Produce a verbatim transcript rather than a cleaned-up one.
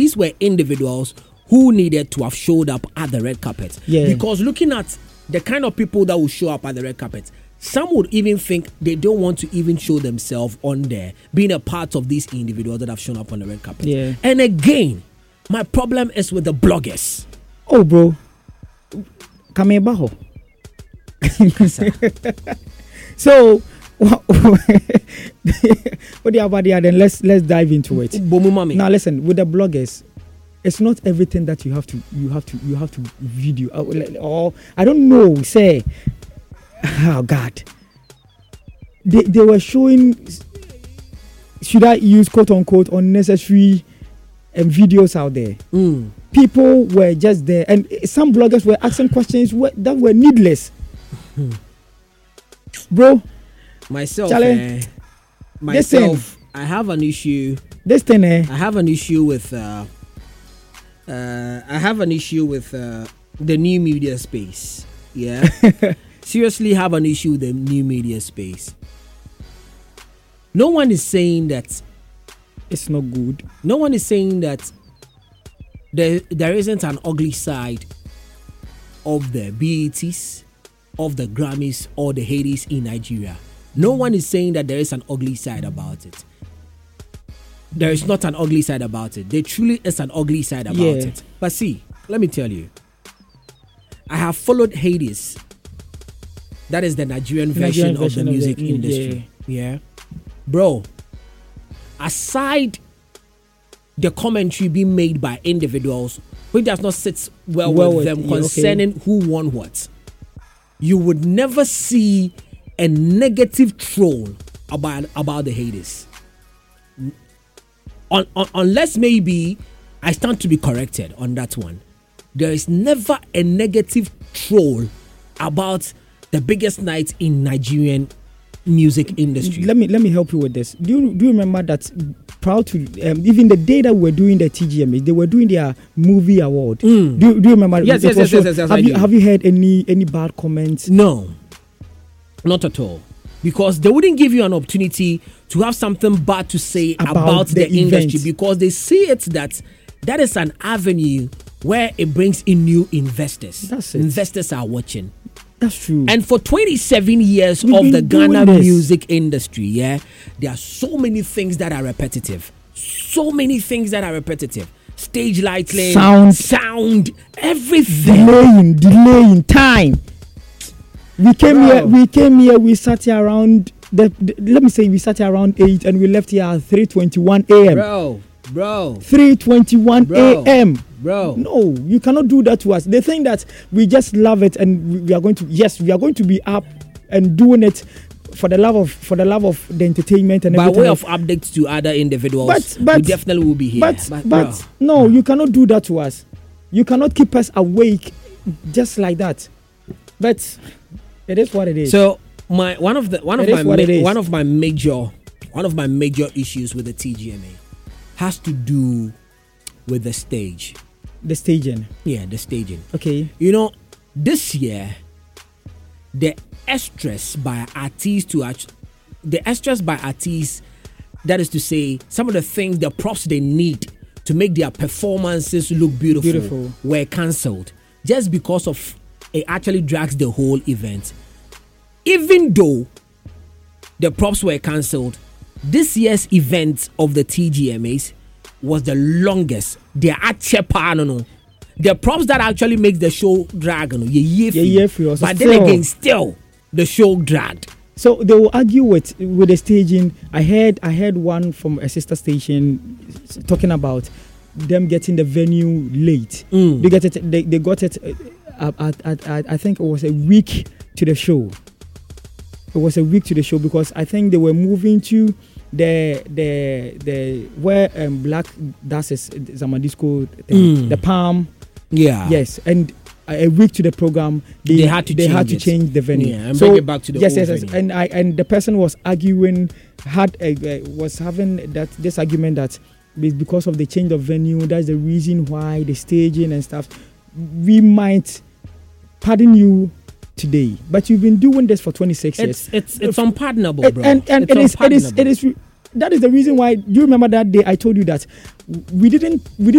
these were individuals who needed to have showed up at the red carpet. Yeah. Because looking at the kind of people that will show up at the red carpet, some would even think they don't want to even show themselves on there, being a part of these individuals that have shown up on the red carpet. Yeah. And again, my problem is with the bloggers. Oh, bro. Kamebaho. So, what do you have about the then let's let's dive into it. Now, listen, with the bloggers, it's not everything that you have to you have to you have to video or I don't know. Say, oh God, they they were showing. Should I use quote unquote unnecessary um, videos out there? Mm. People were just there, and some bloggers were asking questions that were needless. Bro, myself, Charlie, eh, myself, I have an issue. This thing, eh? I have an issue with. Uh, uh, I have an issue with uh, the new media space. Yeah, seriously, have an issue with the new media space. No one is saying that it's not good. No one is saying that there there isn't an ugly side of the B E Ts, of the Grammys, or the Hades in Nigeria. No one is saying that there is an ugly side about it. There is not an ugly side about it. There truly is an ugly side about yeah. it. But see, let me tell you, I have followed Hades. That is the Nigerian version, Nigerian of version the music of the, industry. Yeah. yeah. Bro, aside the commentary being made by individuals which does not sit well, well with, with them concerning okay. who won what, you would never see a negative troll about about the Hades. Un, un, unless maybe I stand to be corrected on that one. There is never a negative troll about the biggest night in Nigerian music industry. Let me let me help you with this. Do you do you remember that proud to um, even the day that we were doing the T G M A, they were doing their movie award. Mm. Do, do you remember? Yes, yes, yes, yes, yes, yes. Have I you do. have you heard any any bad comments? No, not at all. Because they wouldn't give you an opportunity to have something bad to say about, about the, the industry, because they see it that that is an avenue where it brings in new investors. That's it. Investors are watching. That's true. And for twenty-seven years We've of the Ghana this. music industry, yeah, there are so many things that are repetitive. So many things that are repetitive. Stage lighting, sound, sound, everything. Delaying, delaying time. We came Bro. here. We came here. We sat here around. The, the, let me say, we sat here around eight, and we left here at three twenty-one a.m. Bro, bro, three twenty-one a.m. Bro, no, you cannot do that to us. They think that we just love it, and we, we are going to. Yes, we are going to be up and doing it for the love of for the love of the entertainment and by everything. way of updates to other individuals. But, but we definitely will be here. But but, but no, you cannot do that to us. You cannot keep us awake just like that. But it is what it is. So my one of the one of it my ma- one of my major one of my major issues with the T G M A has to do with the stage. The staging. Yeah, the staging. Okay. You know, this year the extras by artists to act- the extras by artists, that is to say, some of the things, the props they need to make their performances look beautiful, beautiful. were cancelled just because of it actually drags the whole event. Even though the props were cancelled, this year's event of the T G M As was the longest. The the props that actually makes the show drag, no, yeah, yeah, yeah, yeah, but still. Then again, still the show dragged. So they will argue with with the staging. I heard I heard one from a sister station talking about them getting the venue late. Mm. They get it. They, they got it. Uh, at, at, at, I think it was a week to the show. It was a week to the show because I think they were moving to the the the where um, Black does his Zamadisco mm. the Palm. Yeah. Yes, and a week to the program, they, they had to they change had to it. change the venue. Yeah, and so, bring it back to the yes, old yes, yes. venue. And I and the person was arguing, had a, uh, was having that this argument that because of the change of venue, that's the reason why the staging and stuff. We might pardon you today, but you've been doing this for twenty-six it's, years. It's it's unpardonable, bro. And and, and it is it is it is. That is the reason why. Do you remember that day I told you that we didn't we didn't